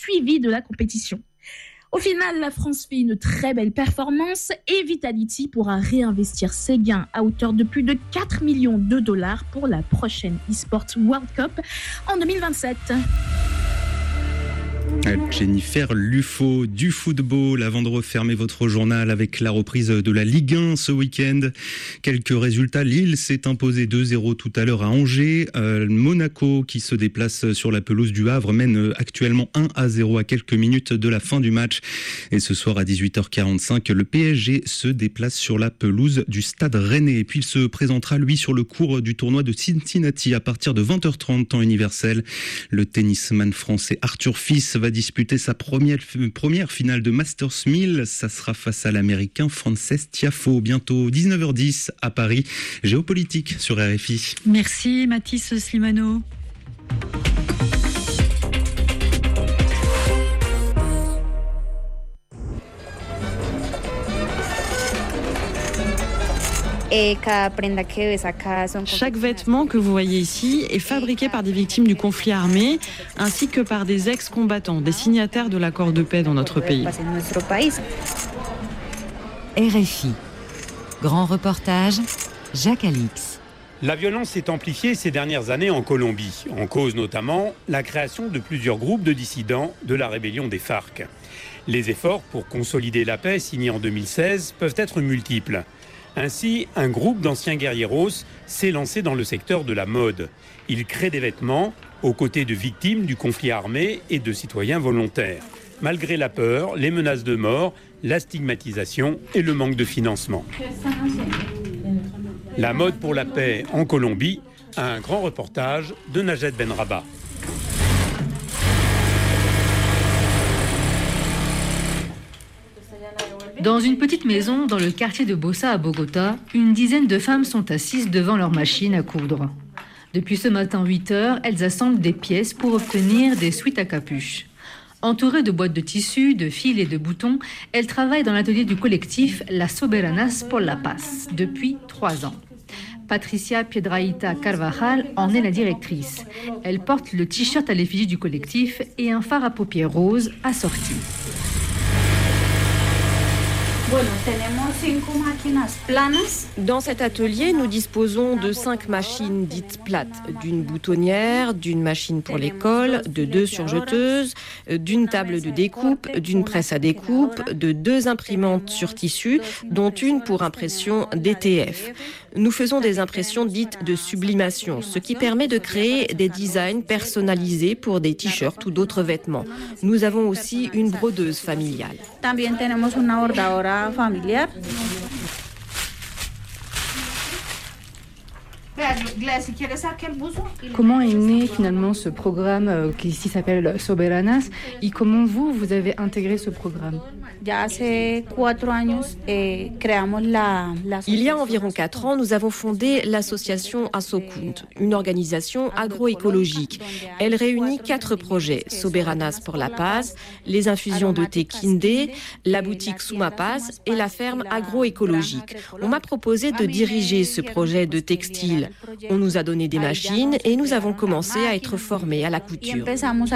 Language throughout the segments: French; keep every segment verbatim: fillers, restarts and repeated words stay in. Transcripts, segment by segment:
suivi de la compétition. Au final, la France fait une très belle performance et Vitality pourra réinvestir ses gains à hauteur de plus de quatre millions de dollars pour la prochaine eSports World Cup en deux mille vingt-sept. Jennifer Lufo du football. Avant de refermer votre journal avec la reprise de la Ligue un ce week-end. Quelques résultats. Lille s'est imposé deux zéro tout à l'heure à Angers. Euh, Monaco qui se déplace sur la pelouse du Havre mène actuellement un à zéro à quelques minutes de la fin du match. Et ce soir à dix-huit heures quarante-cinq, le P S G se déplace sur la pelouse du Stade Rennais. Et puis il se présentera lui sur le cours du tournoi de Cincinnati à partir de vingt heures trente temps universel. Le tennisman français Arthur Fils va disputer sa première, première finale de Masters mille. Ça sera face à l'américain Frances Tiafoe. Bientôt dix-neuf heures dix à Paris. Géopolitique sur R F I. Merci Mathis Slimano. Chaque vêtement que vous voyez ici est fabriqué par des victimes du conflit armé, ainsi que par des ex-combattants, des signataires de l'accord de paix dans notre pays. R F I. Grand reportage, Jacques Alix. La violence s'est amplifiée ces dernières années en Colombie, en cause notamment la création de plusieurs groupes de dissidents de la rébellion des FARC. Les efforts pour consolider la paix signés en deux mille seize peuvent être multiples. Ainsi, un groupe d'anciens guerrieros s'est lancé dans le secteur de la mode. Il crée des vêtements aux côtés de victimes du conflit armé et de citoyens volontaires. Malgré la peur, les menaces de mort, la stigmatisation et le manque de financement. La mode pour la paix en Colombie, un grand reportage de Najet Benraba. Dans une petite maison dans le quartier de Bosa à Bogota, une dizaine de femmes sont assises devant leur machine à coudre. Depuis ce matin huit heures, elles assemblent des pièces pour obtenir des sweats à capuche. Entourées de boîtes de tissus, de fils et de boutons, elles travaillent dans l'atelier du collectif Las Soberanas por la Paz depuis trois ans. Patricia Piedrahita Carvajal en est la directrice. Elle porte le t-shirt à l'effigie du collectif et un fard à paupières roses assorti. Dans cet atelier, nous disposons de cinq machines dites plates, d'une boutonnière, d'une machine pour l'école, de deux surjeteuses, d'une table de découpe, d'une presse à découpe, de deux imprimantes sur tissu, dont une pour impression D T F. Nous faisons des impressions dites de sublimation, ce qui permet de créer des designs personnalisés pour des t-shirts ou d'autres vêtements. Nous avons aussi une brodeuse familiale. familiar. Comment est né finalement ce programme euh, qui ici s'appelle Soberanas et comment vous, vous avez intégré ce programme? Il y a environ quatre ans, nous avons fondé l'association Asokund, une organisation agroécologique. Elle réunit quatre projets, Soberanas pour la Paz, les infusions de thé Kindé, la boutique Suma Paz et la ferme agroécologique. On m'a proposé de diriger ce projet de textile. On nous a donné des machines et nous avons commencé à être formés à la couture.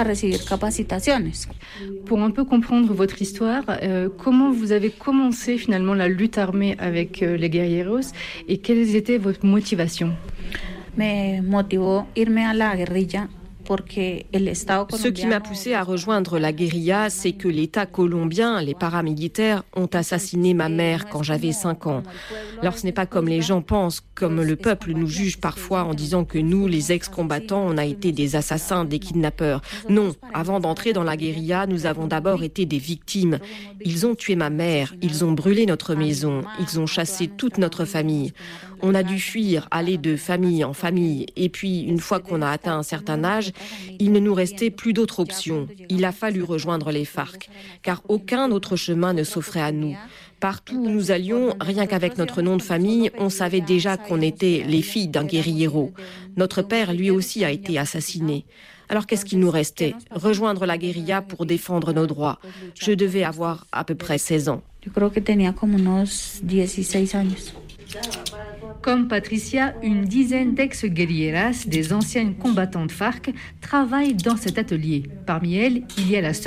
Pour un peu comprendre votre histoire, euh, comment vous avez commencé finalement la lutte armée avec euh, les guerrilleros et quelles étaient vos motivations? Me motivó irme a la guerrilla. Ce qui m'a poussé à rejoindre la guérilla, c'est que l'État colombien, les paramilitaires, ont assassiné ma mère quand j'avais cinq ans. Alors ce n'est pas comme les gens pensent, comme le peuple nous juge parfois en disant que nous, les ex-combattants, on a été des assassins, des kidnappeurs. Non, avant d'entrer dans la guérilla, nous avons d'abord été des victimes. Ils ont tué ma mère, ils ont brûlé notre maison, ils ont chassé toute notre famille. On a dû fuir, aller de famille en famille. Et puis, une fois qu'on a atteint un certain âge, il ne nous restait plus d'autre option. Il a fallu rejoindre les FARC, car aucun autre chemin ne s'offrait à nous. Partout où nous allions, rien qu'avec notre nom de famille, on savait déjà qu'on était les filles d'un guérillero. Notre père, lui aussi, a été assassiné. Alors qu'est-ce qu'il nous restait? Rejoindre la guérilla pour défendre nos droits. Je devais avoir à peu près seize ans. Je crois que tenía como unos dieciséis años. Comme Patricia, une dizaine d'ex-guerrilleras, des anciennes combattantes FARC, travaillent dans cet atelier. Parmi elles, il y a la